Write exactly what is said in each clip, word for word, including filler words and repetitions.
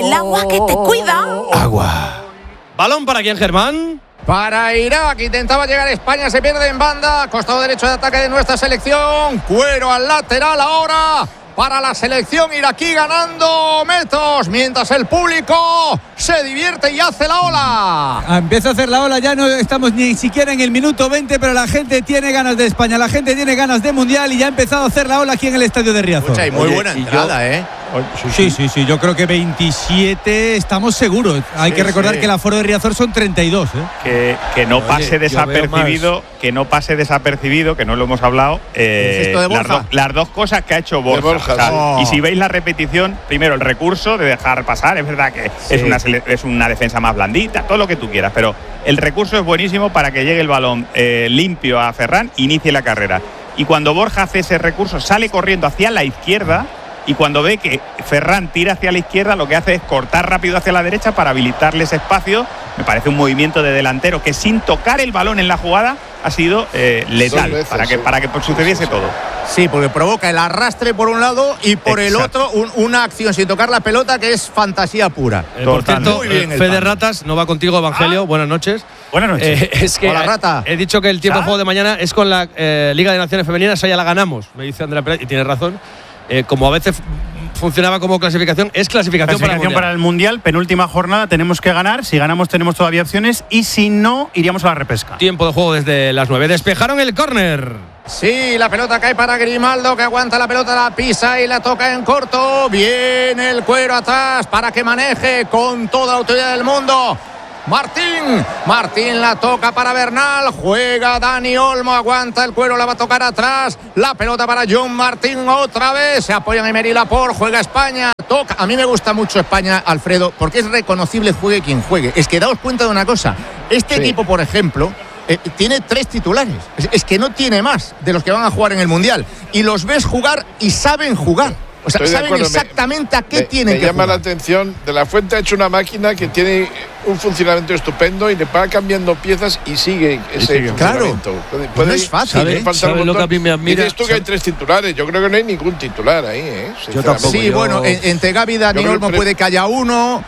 el agua que te cuida. Agua. ¿Balón para quién, Germán? Para Irak, intentaba llegar a España, se pierde en banda, costado derecho de ataque de nuestra selección, Cuero al lateral ahora para la selección iraquí ganando metros, mientras el público se divierte y hace la ola. Empieza a hacer la ola, ya no estamos ni siquiera en el minuto veinte, pero la gente tiene ganas de España, la gente tiene ganas de Mundial y ya ha empezado a hacer la ola aquí en el estadio de Riazor. Escucha, y muy Oye, buena entrada, yo, ¿eh? Sí, sí, sí, yo creo que veintisiete estamos seguros. Hay sí, que recordar sí. que el aforo de Riazor son treinta y dos, ¿eh? Que, que no Oye, pase desapercibido, que no pase desapercibido, que no lo hemos hablado. Eh, de las, do, las dos cosas que ha hecho Borja. Borja o sea, oh. Y si veis la repetición, primero el recurso de dejar pasar, es verdad que sí. es, una, es una defensa más blandita, todo lo que tú quieras, pero el recurso es buenísimo para que llegue el balón eh, limpio a Ferran, inicie la carrera. Y cuando Borja hace ese recurso, sale corriendo hacia la izquierda. Y cuando ve que Ferran tira hacia la izquierda, lo que hace es cortar rápido hacia la derecha para habilitarle ese espacio. Me parece un movimiento de delantero que sin tocar el balón en la jugada ha sido eh, letal veces, para que, sí. para que sucediese todo. Sí, porque provoca el arrastre por un lado y por Exacto. el otro un, una acción sin tocar la pelota que es fantasía pura. Eh, por cierto, Muy bien, Fede Ratas, no va contigo, Evangelio. Ah. Buenas noches. Buenas noches. Eh, es que Hola, Rata. He dicho que el tiempo de juego de mañana es con la eh, Liga de Naciones Femeninas, esa ya la ganamos, me dice Andrea Pérez, y tiene razón. Eh, como a veces funcionaba como clasificación, es clasificación, clasificación para, el para el Mundial. Penúltima jornada, tenemos que ganar. Si ganamos tenemos todavía opciones y si no, iríamos a la repesca. Tiempo de juego desde las nueve. Despejaron el córner. Sí, la pelota cae para Grimaldo, que aguanta la pelota, la pisa y la toca en corto. Viene el Cuero atrás para que maneje con toda la autoridad del mundo. Martín, Martín la toca para Bernal, juega Dani Olmo, aguanta el Cuero, la va a tocar atrás, la pelota para John Martín otra vez, se apoyan Emery Laporte, juega España, toca. A mí me gusta mucho España, Alfredo, porque es reconocible juegue quien juegue. Es que daos cuenta de una cosa, este sí. equipo, por ejemplo, eh, tiene tres titulares, es, es que no tiene más de los que van a jugar en el Mundial, y los ves jugar y saben jugar. O sea, Estoy saben exactamente me, a qué me, tienen me que llama jugar. la atención, De la Fuente ha hecho una máquina que tiene un funcionamiento estupendo y le va cambiando piezas y sigue ese sigue. funcionamiento. Claro, puede, puede, no es fácil. ¿Sabe, ¿eh? ¿Sabe lo que a mí me admira? Dices tú que hay tres titulares, yo creo que no hay ningún titular ahí, ¿eh? Yo tampoco. Sí, yo... bueno, entre Gaby y Dani Olmo pre... puede que haya uno.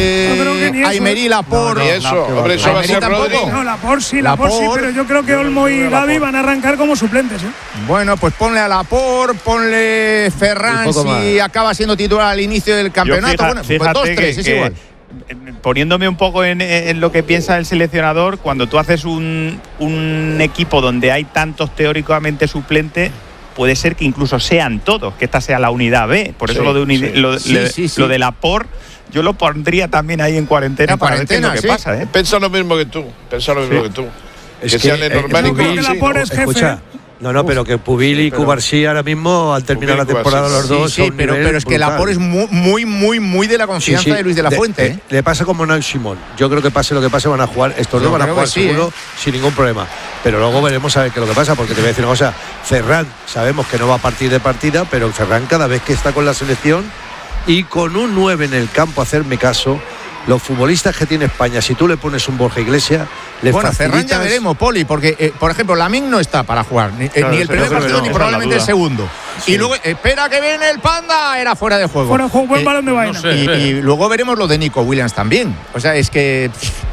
Eh, no, Emery Laporte. No, no, eso, no, hombre, eso va a ser Rodri. No, Laporte sí, Laporte sí, pero yo creo que Olmo y Gaby van a arrancar como suplentes, ¿eh? Bueno, pues ponle a Laporte, ponle Ferran si acaba siendo titular al inicio del campeonato. Fija, bueno, pues dos, tres, que, es que, igual. Poniéndome un poco en, en lo que piensa el seleccionador, cuando tú haces un, un equipo donde hay tantos teóricamente suplentes, puede ser que incluso sean todos, que esta sea la unidad B. Por eso sí, lo de unidad, sí. lo, sí, le, sí, sí. lo de Laporte, yo lo pondría también ahí en cuarentena, en para cuarentena, ver qué es lo que sí. pasa. ¿eh? Piensa lo mismo que tú, piensa lo mismo sí. que tú. Es que, que sean eh, normales. Yo creo que Laporte es jefe. Escucha, No, no, pero que Pubil y Cubarsí ahora mismo al terminar la temporada los dos sí, sí, son pero, pero es que Laporte es muy, muy, muy, muy de la confianza sí, sí. de Luis de la Fuente. De, ¿eh? Le pasa como Nau Simón. Yo creo que pase lo que pase van a jugar, estos dos van a jugar sí, seguro, ¿eh? sin ningún problema. Pero luego veremos a ver qué es lo que pasa, porque te voy a decir una cosa, Ferran, sabemos que no va a partir de partida, pero Ferran cada vez que está con la selección y con un nueve en el campo, hacerme caso, los futbolistas que tiene España, si tú le pones un Borja Iglesias, le bueno, facilitas... Ferran ya veremos, Poli, porque, eh, por ejemplo, Lamine no está para jugar, ni, claro, eh, ni el primer partido, no, ni probablemente el segundo. Sí. Y luego, espera que viene el Panda, era fuera de juego. Fuera de juego, buen eh, balón de vaina. No sé, y, y luego veremos lo de Nico Williams también. O sea, es que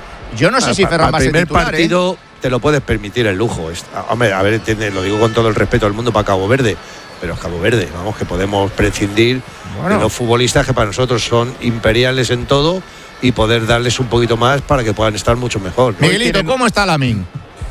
yo no sé ah, si Ferran va a ser titular. El primer partido ¿eh? te lo puedes permitir el lujo. Hombre, a ver, entiende, lo digo con todo el respeto del mundo para Cabo Verde, pero es Cabo Verde, vamos, que podemos prescindir bueno. de los futbolistas que para nosotros son imperiales en todo y poder darles un poquito más para que puedan estar mucho mejor. Miguelito, ¿cómo está Lamine?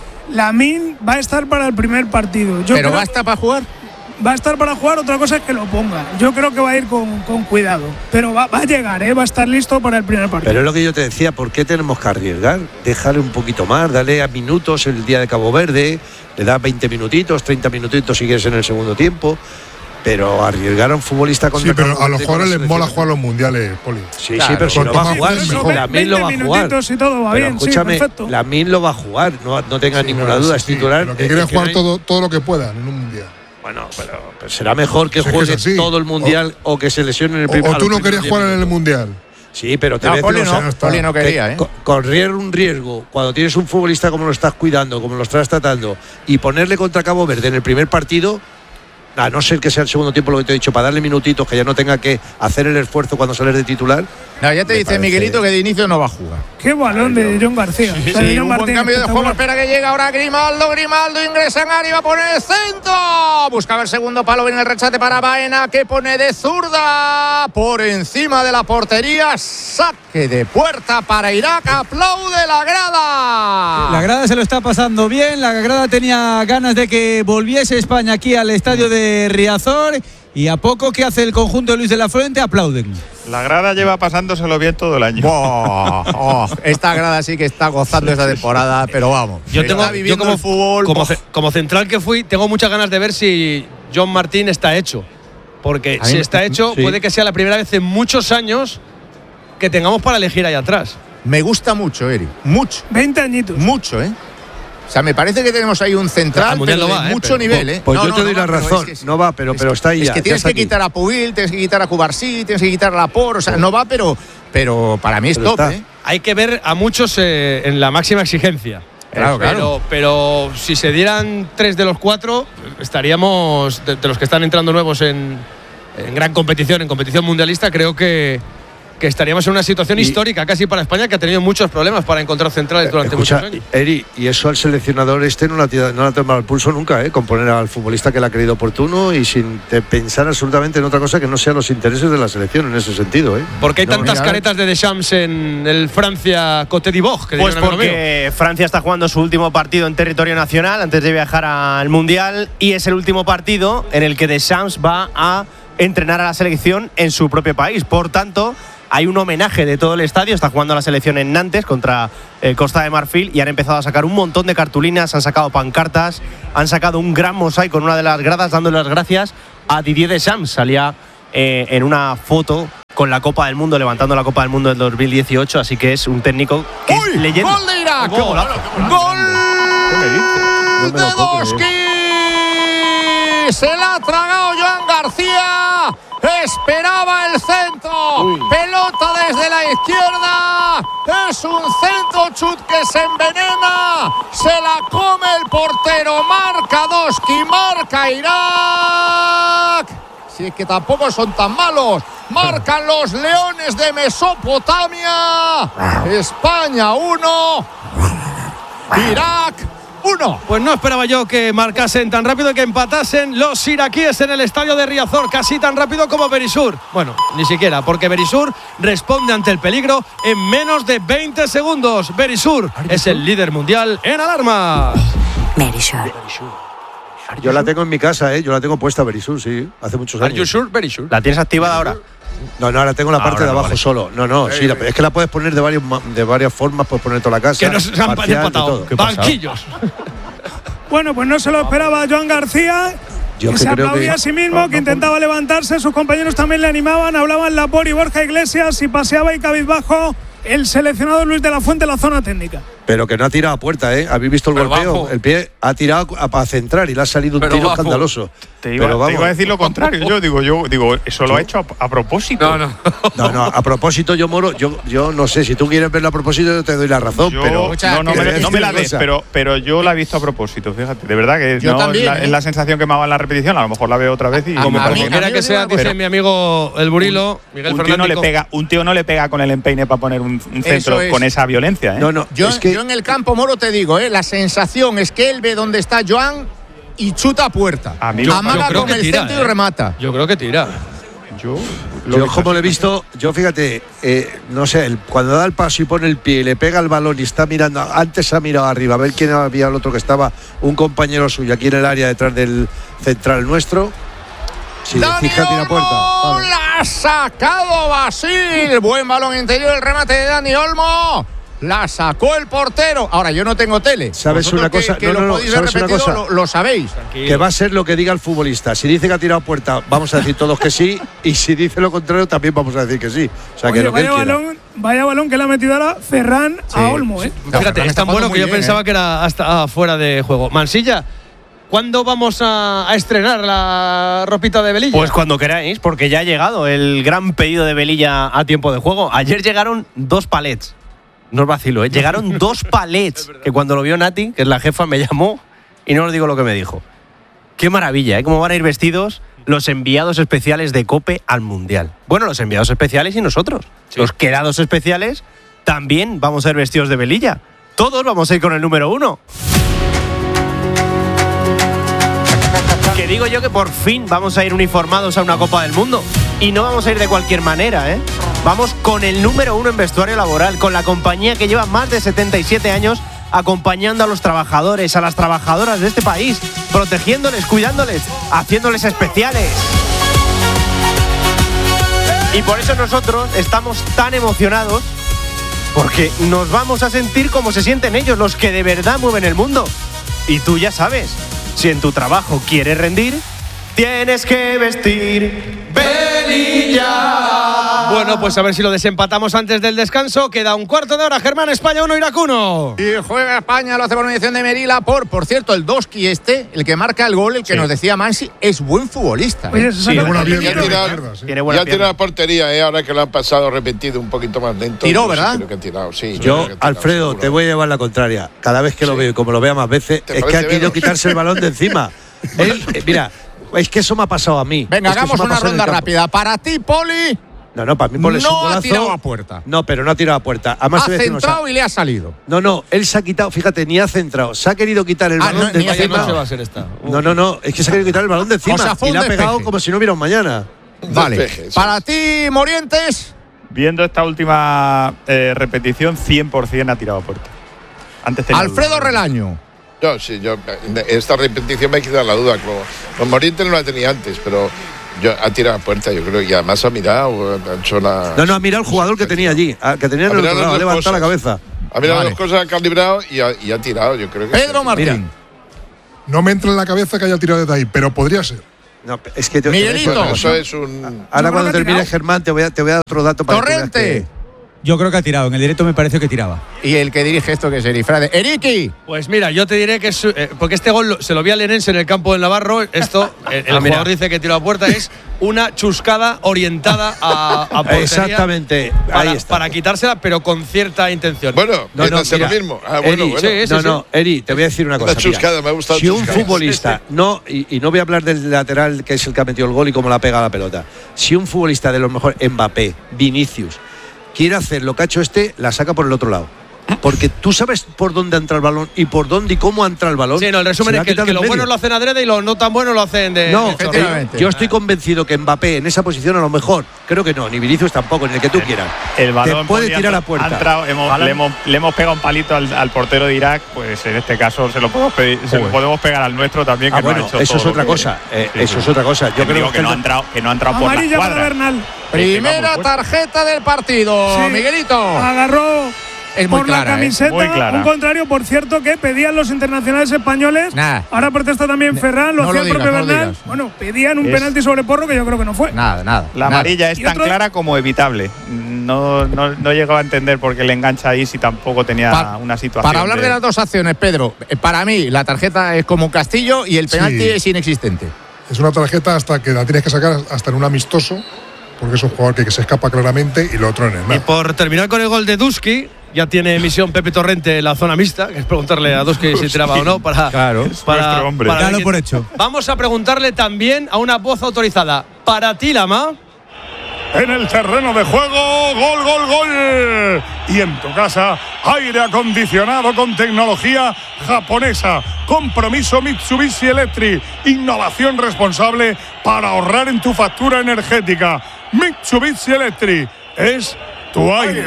Lamine va a estar para el primer partido. Yo ¿Pero va a estar para jugar? Va a estar para jugar, otra cosa es que lo ponga. Yo creo que va a ir con, con cuidado. Pero va, va a llegar, ¿eh? Va a estar listo para el primer partido. Pero es lo que yo te decía, ¿por qué tenemos que arriesgar? Dejarle un poquito más, darle a minutos el día de Cabo Verde, le da veinte minutitos, treinta minutitos si quieres en el segundo tiempo. Pero arriesgar a un futbolista contra sí, pero a los jugadores les mola jugar los mundiales, Poli. Sí, claro, sí, pero si lo va a jugar, Lamine lo va a jugar. Y todo va pero bien, escúchame, sí, Lamine lo va a jugar, no, no tenga sí, ninguna no, duda, sí, es titular. Lo que quiere es jugar no hay... todo, todo lo que pueda en un mundial. Bueno, pero, pero será mejor que sí, juegue que todo el mundial o, o que se lesione en el primer. O, o tú no querías jugar en el mundial. Sí, pero te no, voy a Poli decir, no, o sea, Poli no quería, ¿eh? Correr un riesgo cuando tienes un futbolista como lo estás cuidando, como lo estás tratando, y ponerle contra Cabo Verde en el primer partido. A no ser que sea el segundo tiempo lo que te he dicho, para darle minutitos, que ya no tenga que hacer el esfuerzo cuando sales de titular, No, ya te Me dice parece- Miguelito que de inicio no va a jugar. Qué balón de John García. Sí, O sea, sí, John un buen Martín cambio de juego. espectacular. Espera que llega ahora Grimaldo. Grimaldo ingresa en área, va a poner el centro. Buscaba el segundo palo, viene el rechate para Baena, que pone de zurda por encima de la portería. Saque de puerta para Irak. Aplaude la grada. La grada se lo está pasando bien, la grada tenía ganas de que volviese España aquí al estadio de Riazor y a poco que hace el conjunto de Luis de la Fuente aplauden. La grada lleva pasándoselo bien todo el año. Oh, oh, esta grada sí que está gozando esta temporada, pero vamos. Yo tengo, está viviendo yo como, el fútbol. como, oh. ce- como central que fui, tengo muchas ganas de ver si John Martín está hecho. Porque A mí si me- está hecho, sí. puede que sea la primera vez en muchos años que tengamos para elegir ahí atrás. Me gusta mucho, Eri. Mucho. veinte añitos. Mucho, ¿eh? O sea, me parece que tenemos ahí un central Al Mundial pero no de va, ¿eh? mucho Pero- nivel, ¿eh? Pues No, yo no, te no doy la va, pero razón. es que- No va, pero, es pero que- está ahí Es ya, que ya tienes está que aquí. quitar a Pugil, tienes que quitar a Cubarsí, tienes que quitar a Lapor. O sea, no va, pero, pero para mí es Pero top, está. ¿eh? Hay que ver a muchos eh, en la máxima exigencia. Claro, pero, claro. pero si se dieran tres de los cuatro, estaríamos, de, de los que están entrando nuevos en, en gran competición, en competición mundialista, creo que, que estaríamos en una situación Y- histórica casi para España, que ha tenido muchos problemas para encontrar centrales durante Escucha, muchos años. Eri, y eso al seleccionador este no le ha tirado- no le ha tomado el pulso nunca, ¿eh? Con poner al futbolista que le ha creído oportuno y sin te- pensar absolutamente en otra cosa que no sean los intereses de la selección en ese sentido, ¿eh? ¿Por qué hay No, tantas mira, caretas de Deschamps en el Francia-Côte d'Ivoire? Que Pues diría un amigo mío? porque Francia está jugando su último partido en territorio nacional antes de viajar al Mundial y es el último partido en el que Deschamps va a entrenar a la selección en su propio país. Por tanto, hay un homenaje de todo el estadio. Está jugando la selección en Nantes contra eh, Costa de Marfil y han empezado a sacar un montón de cartulinas, han sacado pancartas, han sacado un gran mosaico en una de las gradas dándole las gracias a Didier Deschamps. Salía eh, en una foto con la Copa del Mundo, levantando la Copa del Mundo del dos mil dieciocho, así que es un técnico que ¡Uy! es leyenda. ¡Gol de Irak! ¡Qué golazo! ¡Gol No me de lo puedo Doski! Se la ha tragado Joan García. Esperaba el centro. Pelota desde la izquierda. Es un centro chut que se envenena. Se la come el portero. Marca Doski. Marca Irak. Si es que tampoco son tan malos. Marcan los Leones de Mesopotamia. España uno. Irak uno. Pues no esperaba yo que marcasen tan rápido y que empatasen los iraquíes en el estadio de Riazor, casi tan rápido como Berisur. Bueno, ni siquiera, porque Berisur responde ante el peligro en menos de veinte segundos. Berisur es el líder mundial en alarmas. Merisur. Yo la tengo en mi casa, ¿eh? Yo la tengo puesta Berisur, sí, hace muchos Are you años. sure? Berisur. ¿La tienes activada ahora? No, no, ahora tengo la parte Ahora de no, abajo vale. solo. No, no, sí, la- es que la puedes poner de varios ma- de varias formas, puedes poner toda la casa. Que nos han parcial, de empatado. todo. Banquillos. Bueno, pues no se lo esperaba Joan García. Yo que que se creo aplaudía que- a sí mismo, que intentaba levantarse, sus compañeros también le animaban, hablaban Lapor y Borja Iglesias y paseaba y cabizbajo el seleccionado Luis de la Fuente en la zona técnica. Pero que no ha tirado a puerta, ¿eh? ¿Habéis visto el Pero golpeo? bajo. El pie ha tirado para centrar y le ha salido un Pero tiro bajo. escandaloso. Te iba, Pero te vamos. iba a decir lo contrario. Yo digo, yo digo, eso lo ha hecho a, a propósito. No, no. No, no, a propósito, yo, Moro, yo, yo no sé, si tú quieres verlo a propósito, yo te doy la razón, Yo- pero. no, no, te voy a me, no me decir la una des, cosa. pero, pero yo la he visto a propósito, fíjate. De verdad que Yo no, también, es, la, ¿eh? es la sensación que me ha dado en la repetición. A lo mejor la veo otra vez y A- Como, a como mí- quiera a mí que me sea, digo una dice cosa. mi amigo el Burilo, Miguel un tío, no le Fernández. pega, un tío no le pega con el empeine para poner un, un centro es. con esa violencia. ¿eh? No, no, Yo, es que. yo en el campo, Moro, te digo, ¿eh? La sensación es que él ve dónde está Joan y chuta a puerta. A mí lo- Amaga yo creo con que el tira, centro ¿eh? y remata. Yo creo que tira. Yo, Yo, como lo he visto, yo fíjate, eh, no sé, el- cuando da el paso y pone el pie y le pega el balón y está mirando, antes ha mirado arriba a ver quién había el otro que estaba, un compañero suyo aquí en el área detrás del central nuestro. Si Dani fija, tira Olmo, puerta. Vamos. la ha sacado Basil. Buen balón interior, el remate de Dani Olmo. La sacó el portero. Ahora, yo no tengo tele. ¿Sabes Vosotros una que- cosa? Que, No, lo no, no, podéis ver ¿sabes una repetido, cosa? Lo, lo sabéis. Que va a ser lo que diga el futbolista. Si dice que ha tirado puerta, vamos a decir todos que sí. Y si dice lo contrario, también vamos a decir que sí. O sea, que Oye, lo que él vaya, quiera. balón, vaya balón que le ha metido ahora Ferran a Olmo, ¿eh? No, Fíjate, Ferran es está tan bueno jugando que yo muy bien, pensaba ¿eh? que era hasta fuera de juego. Mansilla, ¿cuándo vamos a, a estrenar la ropita de Velilla? Pues cuando queráis, porque ya ha llegado el gran pedido de Velilla a tiempo de juego. Ayer llegaron dos palets. No os vacilo, ¿eh? Llegaron dos palets. Que cuando lo vio Nati, que es la jefa, me llamó y no os digo lo que me dijo. Qué maravilla, ¿eh? Cómo van a ir vestidos los enviados especiales de COPE al Mundial. Bueno, los enviados especiales y nosotros. Sí. Los quedados especiales también vamos a ir vestidos de velilla. Todos vamos a ir con el número uno. Que digo yo que por fin vamos a ir uniformados a una Copa del Mundo. Y no vamos a ir de cualquier manera, ¿eh? Vamos con el número uno en vestuario laboral, con la compañía que lleva más de setenta y siete años acompañando a los trabajadores, a las trabajadoras de este país, protegiéndoles, cuidándoles, haciéndoles especiales. Y por eso nosotros estamos tan emocionados, porque nos vamos a sentir como se sienten ellos, los que de verdad mueven el mundo. Y tú ya sabes, si en tu trabajo quieres rendir, tienes que vestir velilla. Bueno, pues a ver si lo desempatamos antes del descanso. Queda un cuarto de hora. Germán, España uno, Irak uno. Y juega España, lo hace por mediación de Merila. Por, por cierto, el Doski este, el que marca el gol, el que sí. nos decía Mansi, es buen futbolista. Pues ¿eh? sí, ya buena tiene, pierna, tira, pierna, sí. tiene buena ya tiene la portería, ¿eh? Ahora que lo han pasado repetido un poquito más lento. Tiró, ¿verdad? Creo que ha tirado, sí. Yo, tirado, Alfredo, seguro. te voy a llevar la contraria. Cada vez que sí. lo veo y como lo vea más veces, es que ha querido menos? quitarse el balón de encima. Él, eh, mira, es que eso me ha pasado a mí. Venga, es que hagamos una ronda rápida. Para ti, Poli. No, no, para mí Poli es un No golazo. ha tirado a puerta. No, pero no ha tirado a puerta. Además, ha centrado y le ha salido. No, no, él se ha quitado, fíjate, ni ha centrado. Se ha querido quitar el ah, balón no, de encima. No, va a ser esta. no, no, no, es que se ha querido quitar el balón de encima. O sea, y le ha pegado despeje. Como si no hubiera un mañana. Vale. Despeje, para ti, Morientes. Viendo esta última eh, repetición, cien por ciento ha tirado a puerta. Antes tenía Alfredo duda. Relaño. Yo, sí, yo, esta repetición me ha quitado la duda. Como, con Morientes no la tenía antes, pero yo, ha tirado a puerta, yo creo, y además ha mirado, ha hecho la… No, no, ha mirado el jugador que tenía allí, que tenía en el otro lado, ha levantado la cabeza. Ha mirado vale. las cosas, ha calibrado y ha, y ha tirado, yo creo que… Pedro sí. Martín. Mira. No me entra en la cabeza que haya tirado desde ahí, pero podría ser. No, es que te, Miguelito. Bueno, eso es un… Ahora cuando termine Germán te voy, a, te voy a dar otro dato para Torrente. que veas que… Yo creo que ha tirado. En el directo me pareció que tiraba. Y el que dirige esto, que es Erifrade. ¡Eriki! Pues mira, yo te diré que es… Eh, porque este gol lo, se lo vi al Lenense en el campo del Navarro. Esto, el, el ah, jugador dice que tiró a puerta. Es una chuscada orientada a, a portería. Exactamente. Para, ahí está. Para quitársela, pero con cierta intención. Bueno, no, no, mira, lo mismo. Ah, bueno, Eri, bueno. Sí, sí, no, sí. no, Eri, te voy a decir una cosa. Una chuscada, me ha gustado. Si un futbolista, no, y, y no voy a hablar del lateral que es el que ha metido el gol y cómo la pega la pelota. Si un futbolista de los mejores, Mbappé, Vinicius, quiere hacer lo que ha hecho este, la saca por el otro lado. Porque tú sabes por dónde entra el balón y por dónde y cómo entra el balón. Sí, no, el resumen es que, que los buenos lo hacen adrede y los no tan buenos lo hacen de… No, de yo estoy convencido que Mbappé en esa posición a lo mejor, creo que no, ni Vinicius tampoco, ni el que tú quieras. El balón te puede tirar a puerta. Entrado, hemos, le, hemos, le hemos pegado un palito al, al portero de Irak, pues en este caso se lo podemos, pedir, se lo podemos pegar al nuestro también. Que ah, bueno, no ha hecho eso es otra que, cosa. Eh, sí, eso sí. es otra cosa. Yo que creo que, que no ha entrado, que no ha entrado por la cuadra. Bernal. Primera tarjeta del partido, sí. Miguelito. Agarró es muy por clara, la camiseta, ¿eh? un contrario, por cierto, que pedían los internacionales españoles. Nah. Ahora protesta también Ferran, lo no hacía lo el propio digas, no Bernal. Bueno, pedían un es... penalti sobre Porro que yo creo que no fue. Nada, nada. La nada. amarilla es tan otro... clara como evitable. No, no, no llegaba a entender por qué le engancha ahí si tampoco tenía pa una situación. Para hablar de... de las dos acciones, Pedro, para mí la tarjeta es como un castillo y el penalti sí. es inexistente. Es una tarjeta hasta que la tienes que sacar hasta en un amistoso, porque es un jugador que, que se escapa claramente y lo otro en el mar. Y por terminar con el gol de Duski, ya tiene emisión Pepe Torrente en la zona mixta, que es preguntarle a Duski si tiraba o no para… Claro, para, hombre. para Dalo por hecho. Vamos a preguntarle también a una voz autorizada. Para ti, Lama… En el terreno de juego, gol, gol, gol. Y en tu casa, aire acondicionado con tecnología japonesa. Compromiso Mitsubishi Electric. Innovación responsable para ahorrar en tu factura energética. Mitsubishi Electric es tu aire.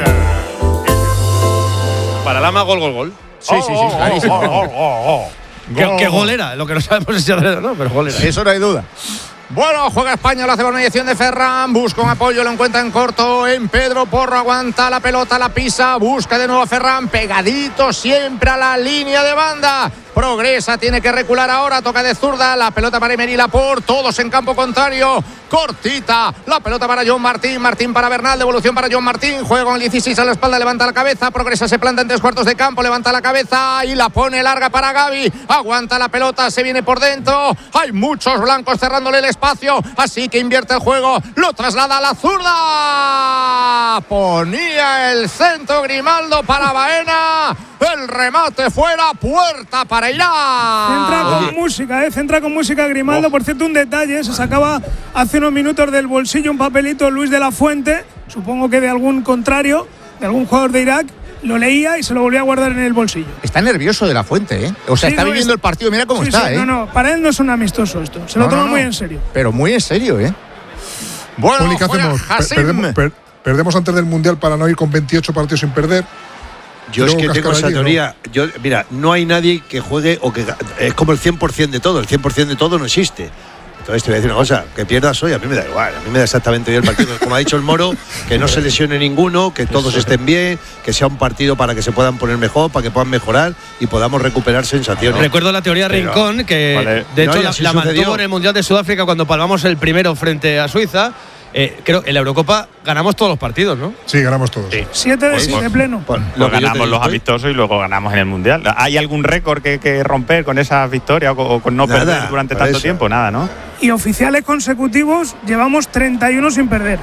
Para Lama, gol, gol, gol. Sí, sí, sí, clarísimo. Oh, oh, oh, oh. ¿Qué, ¿Qué gol era? Lo que no sabemos es si adrede o no, pero gol era. Eso no hay duda. Bueno, juega España, lo hace por mediación de Ferran, busca un apoyo, lo encuentra en corto, en Pedro Porro, aguanta la pelota, la pisa, busca de nuevo a Ferran, pegadito siempre a la línea de banda, progresa, tiene que recular ahora, toca de zurda, la pelota para Emery Laporte, todos en campo contrario, cortita, la pelota para John Martín, Martín para Bernal, devolución para John Martín, juega con el dieciséis a la espalda, levanta la cabeza, progresa, se planta en tres cuartos de campo, levanta la cabeza y la pone larga para Gavi, aguanta la pelota, se viene por dentro, hay muchos blancos cerrándole el espacio, así que invierte el juego, lo traslada a la zurda, ponía el centro Grimaldo para Baena, el remate fuera, puerta para para Irak. Centra con música, ¿eh? Centra con música Grimaldo. Oh. Por cierto, un detalle, se sacaba hace unos minutos del bolsillo un papelito Luis de la Fuente, supongo que de algún contrario, de algún jugador de Irak. Lo leía y se lo volvió a guardar en el bolsillo. Está nervioso de la Fuente, ¿eh? O sea, sí, está no, viviendo es... el partido, mira cómo sí, está, sí, ¿eh? No, no, para él no es un amistoso esto. Se no, lo toma no, no. muy en serio. Pero muy en serio, ¿eh? Bueno, Poli, ¿qué hacemos? Perdemos, per, perdemos antes del Mundial para no ir con veintiocho partidos sin perder. Yo es que tengo esa allí, teoría. ¿no? Yo, mira, no hay nadie que juegue o que es como el cien por ciento de todo. El cien por ciento de todo no existe. Entonces te voy a decir una cosa, que pierdas hoy, a mí me da igual, a mí me da exactamente bien el partido. Como ha dicho el Moro, que no se lesione ninguno, que todos estén bien, que sea un partido para que se puedan poner mejor, para que puedan mejorar y podamos recuperar sensaciones. Recuerdo la teoría Pero, Rincón, que vale. de hecho no, la, la mantuvo en el Mundial de Sudáfrica cuando palmamos el primero frente a Suiza. Eh, creo en la Eurocopa ganamos todos los partidos, ¿no? Sí, ganamos todos. Sí. Siete de siete pleno. Pues, pues ganamos los amistosos y luego ganamos en el Mundial. ¿Hay algún récord que, que romper con esas victorias o, o con no Nada, perder durante tanto eso. tiempo? Nada, ¿no? Y oficiales consecutivos llevamos treinta y uno sin perder.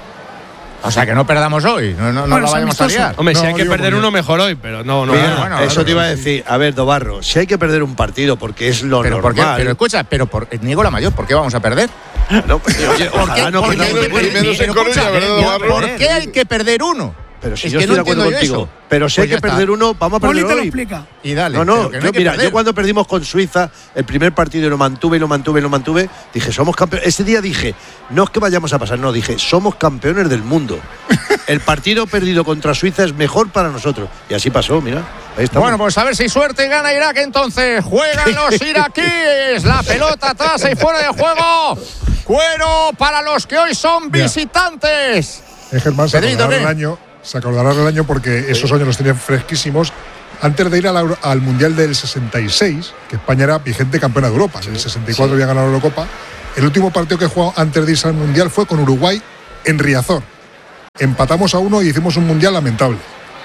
O sea, que no perdamos hoy, no, no, bueno, no la vayamos a liar. Hombre, no, si hay que perder uno, mejor hoy, pero no, no. Mira, bueno, eso bueno, te iba a decir. A ver, Dobarro, si hay que perder un partido porque es lo pero normal. ¿por qué? Pero escucha, pero por Niego la Mayor, ¿por qué vamos a perder? No, pues, oye, ¿Por qué, no, ¿por qué hay que perder, escucha, ¿por qué hay que perder uno? Pero si es yo estoy no de acuerdo contigo. Eso. Pero si pues hay que perder uno, vamos a perder Poli te hoy. Lo explica. Y dale. No, no, no yo, mira, perder. yo cuando perdimos con Suiza, el primer partido y lo mantuve y lo mantuve y lo mantuve, dije, somos campeones. Ese día dije, no es que vayamos a pasar, no, dije, somos campeones del mundo. El partido perdido contra Suiza es mejor para nosotros. Y así pasó, mira. Ahí estamos. Bueno, pues a ver si suerte y gana Irak entonces. Juegan los iraquíes. La pelota atrás y fuera de juego. Cuero para los que hoy son visitantes. Es Germán, se acordará el año, se acordará el año porque esos años los tenían fresquísimos. Antes de ir al, al Mundial del sesenta y seis, que España era vigente campeona de Europa, en el sesenta y cuatro sí. había ganado la Eurocopa. El último partido que jugó antes de irse al Mundial fue con Uruguay en Riazor. Empatamos a uno y hicimos un Mundial lamentable.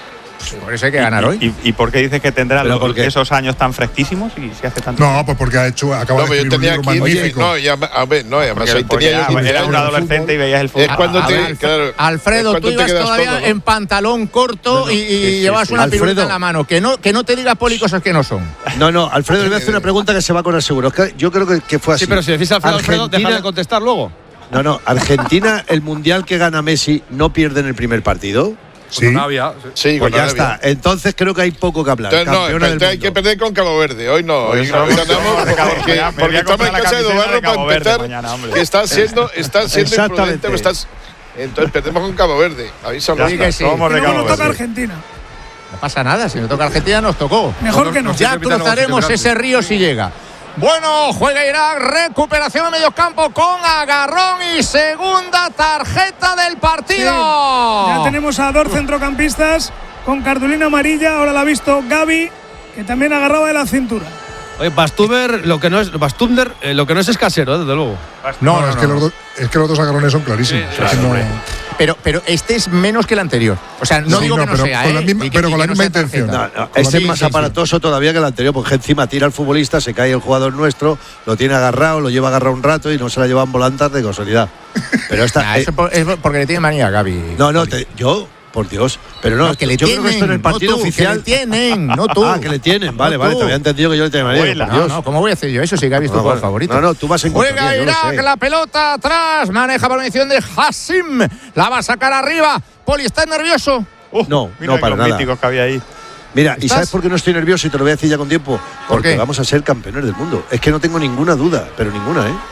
Por eso hay que ganar hoy. ¿Y, y, y por qué dices que tendrá los, esos años tan fresquísimos y se hace tanto? No, pues porque ha hecho, acaba no, de escribir un libro aquí, magnífico. No, ya, a ver, no, además ahí tenía yo era un adolescente y veías el fútbol. Es cuando a, te, a ver, claro, Alfredo, tú ibas todavía todo, ¿no? en pantalón corto no, no, y, y sí, llevas sí, una Alfredo, piruleta en la mano. Que no, que no te diga Poli cosas que no son. No, no, Alfredo, le voy a hacer una pregunta que se va con el seguro. Es que yo creo que, que fue así. Sí, pero si decís Alfredo, Alfredo, deja de contestar luego. No, no, Argentina, el Mundial que gana Messi, ¿no pierde en el primer partido? Sí, con Arabia, sí, sí pues con ya Arabia. está. Entonces creo que hay poco que hablar. Entonces, no, entonces hay que perder con Cabo Verde. Hoy no, hoy, hoy no ganamos porque, porque estamos en casa de Dobarro para empezar. Mañana, que está siendo, está siendo imprudente. Pues estás, entonces perdemos con Cabo Verde. Avísalo. Sí, que sí. Somos de Cabo Verde. Toca Argentina. No pasa nada, si nos toca Argentina nos tocó. Mejor que no. Ya cruzaremos ese río si llega. Bueno, juega Irak, recuperación de medio campo con agarrón y segunda tarjeta del partido. Sí, ya tenemos a dos centrocampistas con cartulina amarilla, ahora la ha visto Gaby, que también agarraba de la cintura. Oye, Bastuber, lo que no es Bastunder, eh, lo que no es es casero, desde luego. No, no, no, es, no. Que los do, es que los dos agarrones son clarísimos. Sí, claro, no. Pero, pero este es menos que el anterior. O sea, no sí, digo no, que no sea, con ¿eh? la misma, pero con la misma intención. No, no, este es más sí, aparatoso sí. todavía que el anterior, porque encima tira al futbolista, se cae el jugador nuestro, lo tiene agarrado, lo lleva agarrado un rato y no se la llevan volantas de casualidad. Pero esta, nah, eh, eso es porque le tiene manía a Gaby. No, no, te, yo. Por Dios, pero no, no que le yo tienen, creo que esto en el partido no tú, oficial. Que le tienen, no tú. Ah, que le tienen, vale, no vale, te había entendido que yo le tenía manía. No, no, ¿cómo voy a hacer yo eso si Gaby es tu no, jugador bueno, favorito? No, no, tú vas en Juega Irak, la pelota atrás, maneja por mención de Hassim, la va a sacar arriba. Poli, ¿estás nervioso? Uh, no, no para nada. Míticos que había ahí. Mira, ¿y sabes por qué no estoy nervioso? Y te lo voy a decir ya con tiempo. Porque vamos a ser campeones del mundo. Es que no tengo ninguna duda, pero ninguna, ¿eh?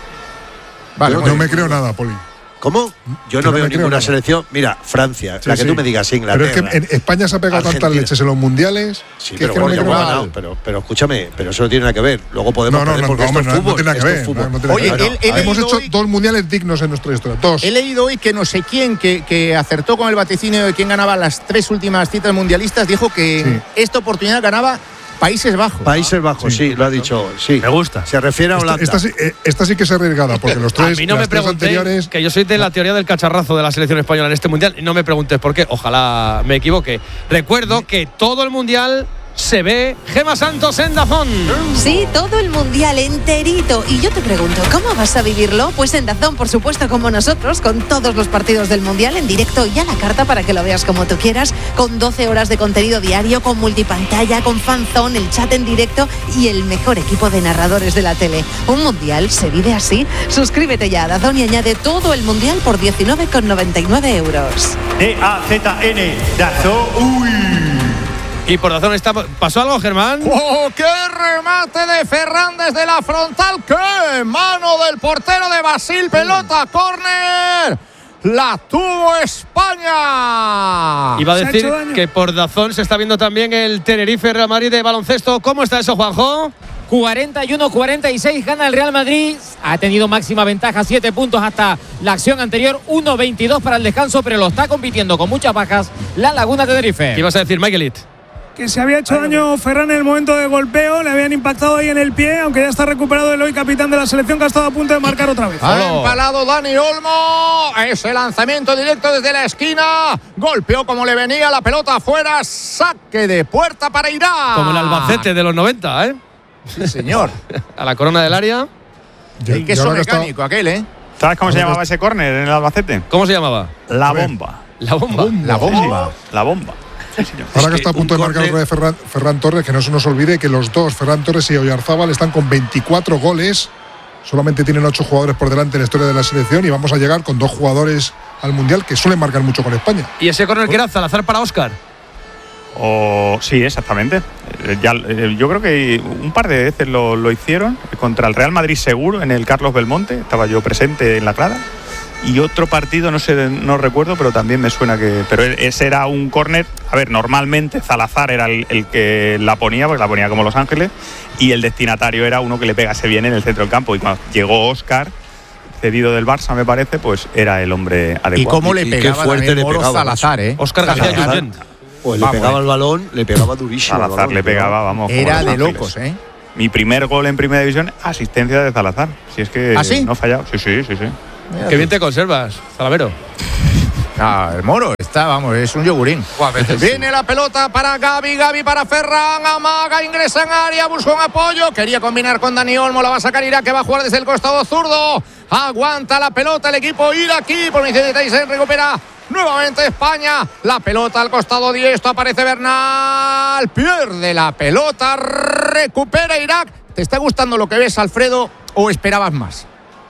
Vale, yo no me creo nada, Poli. ¿Cómo? Yo no, no veo ninguna nada. selección. Mira, Francia, sí, la que sí. tú me digas, Inglaterra. Pero es que en España se ha pegado Argentina. tantas leches en los mundiales. Sí, pero, bueno, no ganado, pero, pero escúchame, pero eso no tiene nada que ver. Luego podemos no, no, no, porque no, esto no, es fútbol. No tiene nada que ver. No, no tiene Oye, que ver. él, él hemos hecho hoy, dos mundiales dignos en nuestra historia. Dos. He leído hoy que no sé quién, que, que acertó con el vaticinio de quién ganaba las tres últimas citas mundialistas, dijo que sí. esta oportunidad ganaba Países Bajos. Países Bajos, sí, sí, lo ha dicho. Sí. Me gusta. Se refiere a Holanda. Esta, esta, sí, esta sí que es arriesgada, porque los tres, a mí no las me tres anteriores. Que yo soy de la teoría del cacharrazo de la selección española en este mundial y no me preguntes por qué. Ojalá me equivoque. Recuerdo que todo el mundial se ve. Gema Santos en Dazón. Sí, todo el mundial enterito. Y yo te pregunto, ¿cómo vas a vivirlo? Pues en Dazón, por supuesto, como nosotros, con todos los partidos del mundial en directo y a la carta para que lo veas como tú quieras, con doce horas de contenido diario, con multipantalla, con fanzone, el chat en directo y el mejor equipo de narradores de la tele. Un mundial se vive así. Suscríbete ya a Dazón y añade todo el mundial por diecinueve con noventa y nueve euros. D A Z N, Dazón. Uy. Y por razón está. ¿Pasó algo, Germán? ¡Oh, qué remate de Ferran desde la frontal! ¡Qué mano del portero de Basil! ¡Pelota, córner! ¡La tuvo España! Iba a decir que por Dazón se está viendo también el Tenerife Real Madrid de baloncesto. ¿Cómo está eso, Juanjo? cuarenta y uno cuarenta y seis gana el Real Madrid. Ha tenido máxima ventaja, siete puntos hasta la acción anterior. uno veintidós para el descanso, pero lo está compitiendo con muchas bajas la Laguna Tenerife. ¿Qué ibas a decir, Michaelit? Que se había hecho daño Ferran en el momento de golpeo, le habían impactado ahí en el pie, aunque ya está recuperado el hoy capitán de la selección, que ha estado a punto de marcar otra vez. Ha empalado Dani Olmo, ese lanzamiento directo desde la esquina, golpeó como le venía la pelota afuera, saque de puerta para Irak. Como el Albacete de los noventa, ¿eh? Sí, señor. A la corona del área. El queso mecánico aquel, ¿eh? ¿Sabes cómo se llamaba ese córner en el Albacete? ¿Cómo se llamaba? La bomba. La bomba. La bomba. La bomba. Sí, ahora que, que está a punto de marcar otra vez Ferran, Ferran Torres, que no se nos olvide que los dos, Ferran Torres y Oyarzábal, están con veinticuatro goles. Solamente tienen ocho jugadores por delante en la historia de la selección y vamos a llegar con dos jugadores al Mundial que suelen marcar mucho con España. ¿Y ese córner que era Salazar para Óscar? O, sí, exactamente. Ya, yo creo que un par de veces lo, lo hicieron contra el Real Madrid seguro en el Carlos Belmonte. Estaba yo presente en la grada. Y otro partido, no sé, no recuerdo, pero también me suena que. Pero ese era un córner. A ver, normalmente Salazar era el, el que la ponía, porque la ponía como Los Ángeles, y el destinatario era uno que le pegase bien en el centro del campo. Y cuando llegó Óscar, cedido del Barça, me parece, pues era el hombre adecuado. Y cómo le pegaba, y qué fuerte le pegaba Salazar, ¿eh? Óscar García Junyent. Pues le pegaba el balón, le pegaba durísimo. Salazar balón, le pegaba, vamos. Era de locos, ¿eh? Mi primer gol en Primera División, asistencia de Salazar. Si es que ¿Ah, sí? no ha fallado. Sí, sí, sí, sí. Mira, qué bien te conservas, Zalavero. Ah, el Moro está, vamos, es un yogurín. Viene sí. La pelota para Gavi, Gavi para Ferran, amaga, ingresa en área, busca un apoyo, quería combinar con Dani Olmo, la va a sacar Irak, que va a jugar desde el costado zurdo. Aguanta la pelota el equipo iraquí, por misión de Tyson, recupera nuevamente España, la pelota al costado diestro, aparece Bernal, pierde la pelota, recupera Irak. ¿Te está gustando lo que ves, Alfredo, o esperabas más?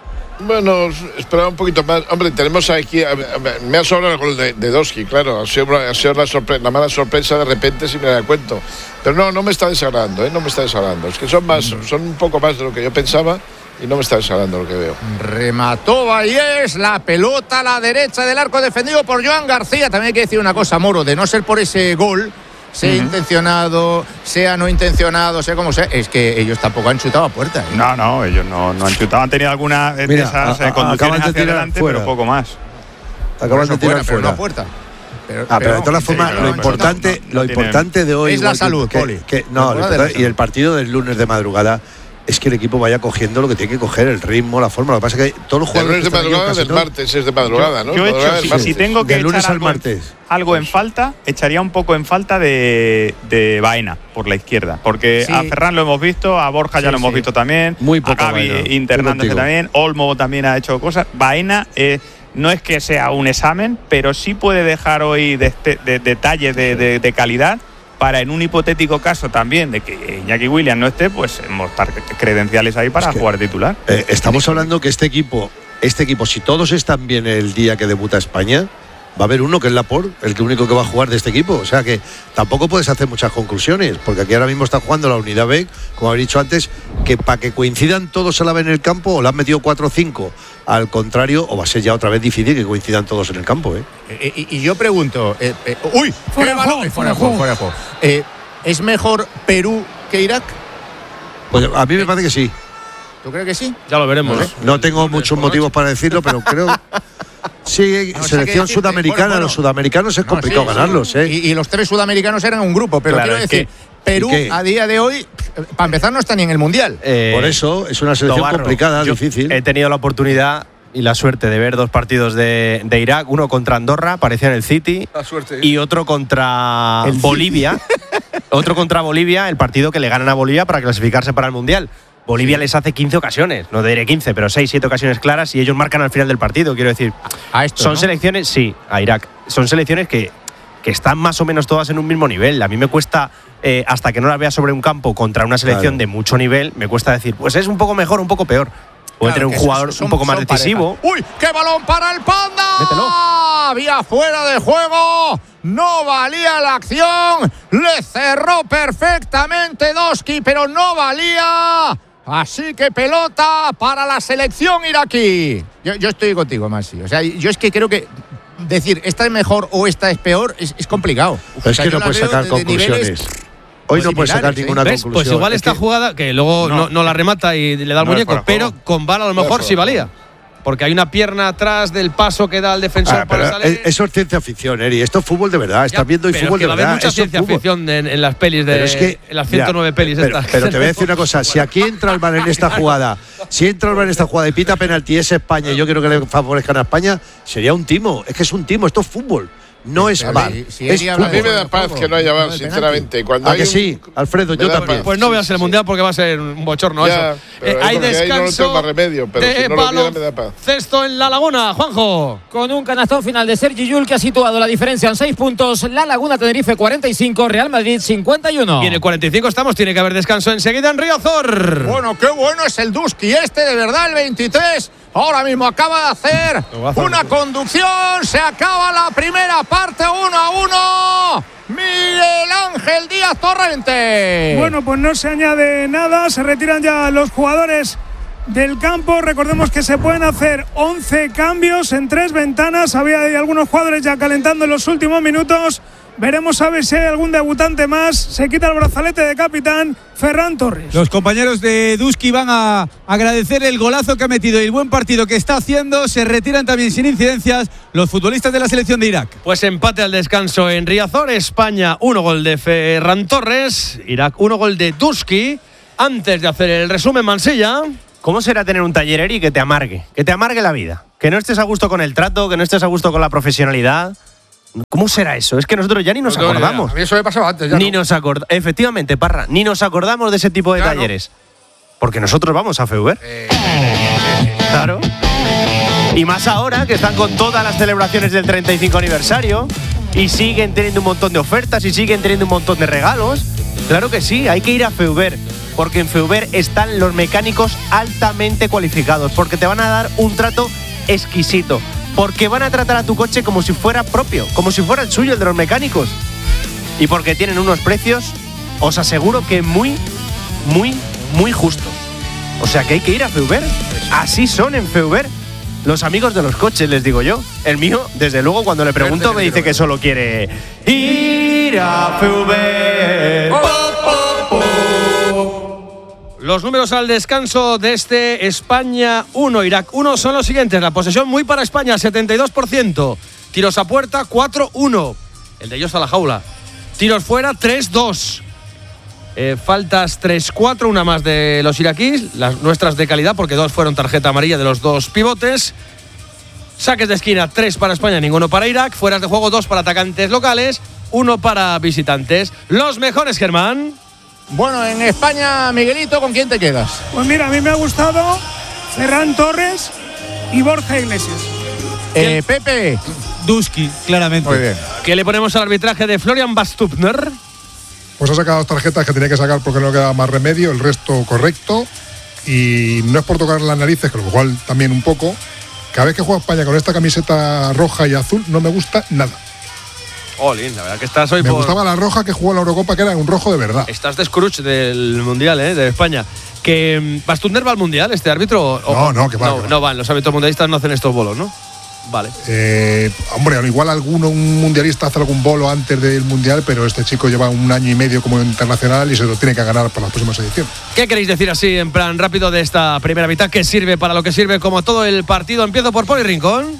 Bueno, esperaba un poquito más. Hombre, tenemos aquí. Me ha sobrado el gol de, de Doski, claro. Ha sido, ha sido la, sorpre- la mala sorpresa de repente, si me da cuenta. Pero no, no me está desagradando, ¿eh? No me está desagradando. Es que son más, son un poco más de lo que yo pensaba y no me está desagradando lo que veo. Remató Vallés, la pelota a la derecha del arco defendido por Joan García. También hay que decir una cosa, Moro, de no ser por ese gol, sea uh-huh. intencionado, sea no intencionado, sea como sea, es que ellos tampoco han chutado a puerta, ¿eh? No, no, ellos no, no han chutado. Han tenido alguna de Mira, esas a, a, conducciones de hacia adelante, fuera. pero poco más. Acaban de tirar fuera, fuera. Pero no a puerta. Pero, ah, pero, pero de todas formas, sí, lo, no, importante, no, no, lo importante de hoy es la salud, que, Poli. Que, no, lo importante, y el partido del lunes de madrugada es que el equipo vaya cogiendo lo que tiene que coger, el ritmo, la forma. Lo que pasa es que todos los jugadores. El lunes de madrugada, del martes es de madrugada, ¿no? Yo he hecho, si, si tengo que del lunes echar al algo, martes. algo en falta, echaría un poco en falta de, de Baena por la izquierda. Porque sí. A Ferran lo hemos visto, a Borja ya sí, lo hemos sí. visto también, Muy poco a Gavi Baena. internándose también, Olmo también ha hecho cosas. Baena eh, no es que sea un examen, pero sí puede dejar hoy de, de, de, detalles de, de, de calidad. Para en un hipotético caso también de que Iñaki Williams no esté, pues mostrar credenciales ahí para es que, jugar titular. Eh, estamos hablando que este equipo, este equipo, si todos están bien el día que debuta España, va a haber uno que es Laporte, el que único que va a jugar de este equipo. O sea que tampoco puedes hacer muchas conclusiones, porque aquí ahora mismo está jugando la unidad B, como habéis dicho antes, que para que coincidan todos a la vez en el campo, o le han metido cuatro o cinco al contrario, o va a ser ya otra vez difícil que coincidan todos en el campo, ¿eh? Eh, y, y yo pregunto, eh, eh, uy, fuera de juego, fuera de juego, fuera de juego. Eh, ¿Es mejor Perú que Irak? Pues a mí me parece que sí. ¿Tú crees que sí? Ya lo veremos. No, no tengo muchos motivos para decirlo, pero creo. Sí, no, selección decir, sudamericana, bueno, bueno, los sudamericanos es no, complicado sí, ganarlos, sí. ¿eh? Y, y los tres sudamericanos eran un grupo, pero claro, quiero decir, que, Perú a día de hoy, para empezar, no está ni en el Mundial. Eh, Por eso es una selección Tobarro, complicada, difícil. He tenido la oportunidad y la suerte de ver dos partidos de, de Irak, uno contra Andorra, parecía en el City, la suerte, y otro contra el Bolivia. Otro contra Bolivia, el partido que le ganan a Bolivia para clasificarse para el Mundial. Bolivia sí. les hace quince ocasiones, no diré quince, pero seis, siete ocasiones claras y ellos marcan al final del partido. Quiero decir, a esto, son ¿no? selecciones, sí, a Irak. Son selecciones que, que están más o menos todas en un mismo nivel. A mí me cuesta, eh, hasta que no las vea sobre un campo contra una selección claro. de mucho nivel, me cuesta decir, pues es un poco mejor, un poco peor. Puede claro, tener un jugador son, un poco más decisivo. Pareja. ¡Uy! ¡Qué balón para el Panda! Mételo. Había fuera de juego. No valía la acción. Le cerró perfectamente Doski, pero no valía. Así que pelota para la selección iraquí. Yo, yo estoy contigo, Masi. O sea, yo es que creo que decir esta es mejor o esta es peor es, es complicado. Uf, es o sea, que no puedes sacar de, conclusiones. De Hoy no puedes sacar ninguna ¿ves? conclusión. Pues igual es esta que jugada, que luego no, no la remata y le da el no muñeco, pero con VAR a lo mejor no sí valía. Porque hay una pierna atrás del paso que da el defensor ah, para salir. Eso es ciencia ficción, Eri. Esto es fútbol de verdad. Estás viendo y fútbol es que de verdad. Va a haber mucha ciencia ficción en, en las pelis de es que, en las ciento nueve mira, pelis pero, estas. Pero te voy a decir una cosa. Si aquí entra el VAR en esta jugada, si entra el VAR en esta jugada y pita penalti es España, y yo quiero que le favorezcan a España, sería un timo. Es que es un timo. Esto es fútbol. No es VAR. Si es a mí me da paz que no haya VAR, sinceramente. Cuando ¿A hay que un, sí, Alfredo? Yo también. Pues, pues no veas el Mundial porque va a ser un bochorno ya, eso. Eh, hay descanso. No lo tengo remedio, pero de si no lo viera, me da paz. Cesto en La Laguna, Juanjo. Con un canastón final de Sergi Llull que ha situado la diferencia en seis puntos. La Laguna Tenerife cuarenta y cinco, Real Madrid cincuenta y uno. Y en el cuarenta y cinco estamos, tiene que haber descanso enseguida en Riazor. Bueno, qué bueno es el Duski este, de verdad, el veintitrés. Ahora mismo acaba de hacer una conducción. Se acaba la primera parte, uno a uno. Miguel Ángel Díaz Torrente. Bueno, pues no se añade nada. Se retiran ya los jugadores del campo. Recordemos que se pueden hacer once cambios en tres ventanas. Había algunos jugadores ya calentando en los últimos minutos. Veremos a ver si hay algún debutante más. Se quita el brazalete de capitán Ferran Torres. Los compañeros de Duski van a agradecer el golazo que ha metido y el buen partido que está haciendo. Se retiran también sin incidencias los futbolistas de la selección de Irak. Pues empate al descanso en Riazor. España, uno gol de Ferran Torres. Irak, uno gol de Duski. Antes de hacer el resumen, Mansilla. ¿Cómo será tener un taller, Eri, que te amargue? Que te amargue la vida. Que no estés a gusto con el trato, que no estés a gusto con la profesionalidad. ¿Cómo será eso? Es que nosotros ya ni nos no, acordamos. A mí eso me pasaba antes. Ya ni no. nos acordamos. Efectivamente, Parra, ni nos acordamos de ese tipo de ya talleres. No. Porque nosotros vamos a Feuber. Eh, claro. Y más ahora que están con todas las celebraciones del treinta y cinco aniversario y siguen teniendo un montón de ofertas y siguen teniendo un montón de regalos. Claro que sí, hay que ir a Feuber. Porque en Feuber están los mecánicos altamente cualificados. Porque te van a dar un trato exquisito. Porque van a tratar a tu coche como si fuera propio, como si fuera el suyo, el de los mecánicos. Y porque tienen unos precios, os aseguro que muy, muy, muy justos. O sea que hay que ir a Feuber. Así son en Feuber los amigos de los coches, les digo yo. El mío, desde luego, cuando le pregunto, me dice que solo quiere ir a Feuber. Oh, oh, oh. Los números al descanso de este España uno, Irak uno son los siguientes. La posesión muy para España, setenta y dos por ciento. Tiros a puerta, cuatro uno. El de ellos a la jaula. Tiros fuera, tres dos. Eh, faltas tres cuatro, una más de los iraquíes. Las nuestras de calidad, porque dos fueron tarjeta amarilla de los dos pivotes. Saques de esquina, tres para España, ninguno para Irak. Fueras de juego, dos para atacantes locales, uno para visitantes. Los mejores, Germán. Bueno, en España, Miguelito, ¿con quién te quedas? Pues mira, a mí me ha gustado Ferran Torres y Borja Iglesias. Eh, Pepe. Duski, claramente. Muy bien. ¿Qué le ponemos al arbitraje de Florian Bastupner? Pues ha sacado dos tarjetas que tenía que sacar porque no quedaba más remedio, el resto correcto. Y no es por tocar las narices, que lo cual también un poco. Cada vez que juega España con esta camiseta roja y azul, no me gusta nada. Olin, la verdad que estás hoy Me por... gustaba la roja que jugó en la Eurocopa, que era un rojo de verdad. Estás de Scrooge del Mundial, ¿eh? De España. ¿Que Bastupner va al Mundial, este árbitro? O, no, no, que va. No, que va. no van, los árbitros mundialistas no hacen estos bolos, ¿no? Vale. Eh, hombre, igual alguno, un mundialista hace algún bolo antes del Mundial, pero este chico lleva un año y medio como internacional y se lo tiene que ganar para las próximas ediciones. ¿Qué queréis decir así, en plan rápido, de esta primera mitad? ¿Qué sirve para lo que sirve como todo el partido? Empiezo por Poli Rincón.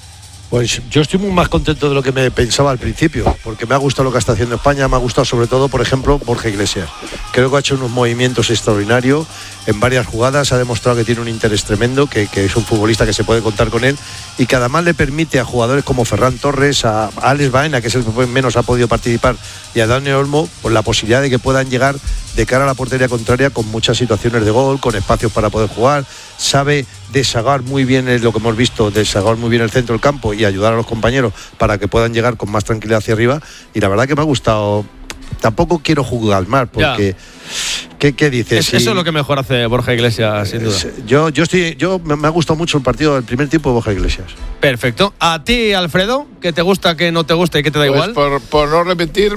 Pues yo estoy muy más contento de lo que me pensaba al principio, porque me ha gustado lo que está haciendo España, me ha gustado sobre todo, por ejemplo, Borja Iglesias. Creo que ha hecho unos movimientos extraordinarios en varias jugadas, ha demostrado que tiene un interés tremendo, que, que es un futbolista que se puede contar con él y que además le permite a jugadores como Ferran Torres, a, a Alex Baena, que es el que menos ha podido participar, y a Dani Olmo, pues la posibilidad de que puedan llegar de cara a la portería contraria con muchas situaciones de gol, con espacios para poder jugar, sabe desagar muy bien lo que hemos visto, desagar muy bien el centro del campo y ayudar a los compañeros para que puedan llegar con más tranquilidad hacia arriba. Y la verdad que me ha gustado. Tampoco quiero juzgar más porque ¿qué, qué dices? Es, sí, eso es lo que mejor hace Borja Iglesias, sin duda. Yo, yo estoy, yo me, me ha gustado mucho el partido del primer tiempo de Borja Iglesias. Perfecto. ¿A ti, Alfredo? ¿Qué te gusta, qué no te gusta y qué te da pues igual? Por, por no repetir,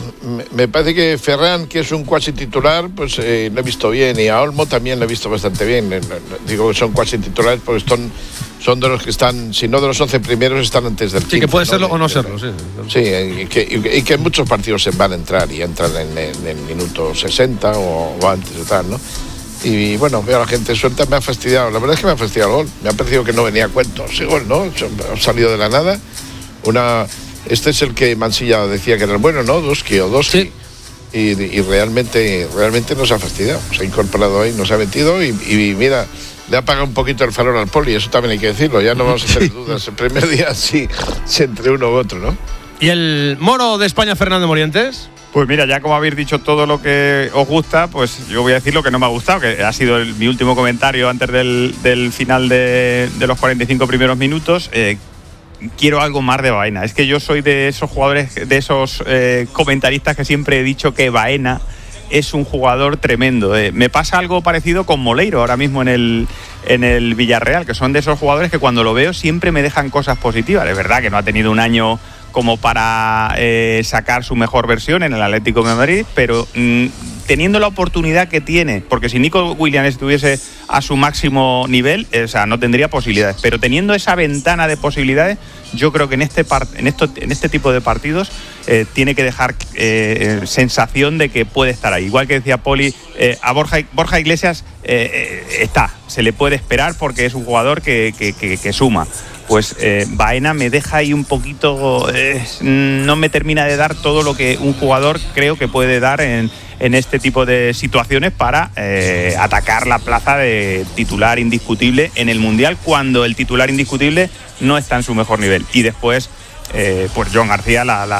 me parece que Ferran, que es un cuasi titular, pues eh, lo he visto bien, y a Olmo también lo he visto bastante bien. Digo que son cuasi titulares porque son, son de los que están, si no de los once primeros, están antes del quince. Sí, que puede serlo ¿no? o no serlo, sí. Sí, y que, y que en muchos partidos se van a entrar y entran en, en el minuto sesenta o, o antes o tal, ¿no? Y bueno, veo a la gente suelta, me ha fastidiado. La verdad es que me ha fastidiado el gol. Me ha parecido que no venía a cuento ese gol, ¿no? Ha salido de la nada. Una, este es el que Mansilla decía que era el bueno, ¿no? Doski o Doski. Sí. Y, y realmente, realmente nos ha fastidiado. Se ha incorporado ahí, nos ha metido y, y mira, le ha pagado un poquito el farol al Poli. Eso también hay que decirlo. Ya no vamos a tener dudas. El primer día sí, sí entre uno u otro, ¿no? ¿Y el moro de España, Fernando Morientes? Pues mira, ya como habéis dicho todo lo que os gusta, pues yo voy a decir lo que no me ha gustado, que ha sido el, mi último comentario antes del, del final de, de los cuarenta y cinco primeros minutos. Eh, quiero algo más de Baena. Es que yo soy de esos jugadores, de esos eh, comentaristas que siempre he dicho que Baena es un jugador tremendo. Eh, me pasa algo parecido con Moleiro ahora mismo en el, en el Villarreal, que son de esos jugadores que cuando lo veo siempre me dejan cosas positivas. Es verdad que no ha tenido un año como para eh, sacar su mejor versión en el Atlético de Madrid, pero mmm, teniendo la oportunidad que tiene, porque si Nico Williams estuviese a su máximo nivel, eh, o sea, no tendría posibilidades, pero teniendo esa ventana de posibilidades, yo creo que en este, part- en esto, en este tipo de partidos eh, tiene que dejar eh, sensación de que puede estar ahí. Igual que decía Poli, eh, a Borja, Borja Iglesias eh, eh, está, se le puede esperar porque es un jugador que, que, que, que suma. Pues eh, Baena me deja ahí un poquito, eh, no me termina de dar todo lo que un jugador creo que puede dar en, en este tipo de situaciones para eh, atacar la plaza de titular indiscutible en el Mundial, cuando el titular indiscutible no está en su mejor nivel. Y después, eh, pues John García, la, la,